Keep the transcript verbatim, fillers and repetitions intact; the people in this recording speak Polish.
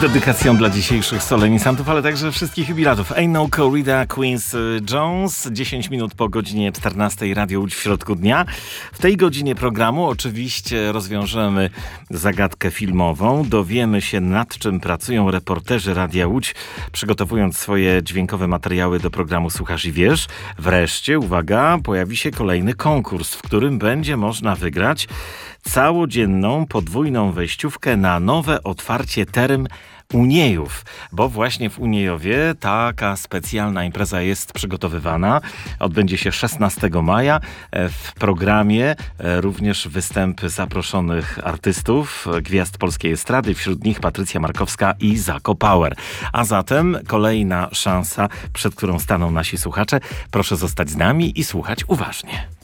dedykacją dla dzisiejszych solenizantów, ale także wszystkich jubilatów. Ain't No Corrida, Quincy Jones. dziesięć minut po godzinie czternastej, Radio Łódź w środku dnia. W tej godzinie programu oczywiście rozwiążemy zagadkę filmową. Dowiemy się, nad czym pracują reporterzy Radia Łódź, przygotowując swoje dźwiękowe materiały do programu Słuchasz i Wiesz. Wreszcie, uwaga, pojawi się kolejny konkurs, w którym będzie można wygrać całodzienną, podwójną wejściówkę na nowe otwarcie Term Uniejów, bo właśnie w Uniejowie taka specjalna impreza jest przygotowywana. Odbędzie się szesnastego maja. W programie również występy zaproszonych artystów, gwiazd polskiej estrady, wśród nich Patrycja Markowska i Zako Power. A zatem kolejna szansa, przed którą staną nasi słuchacze. Proszę zostać z nami i słuchać uważnie.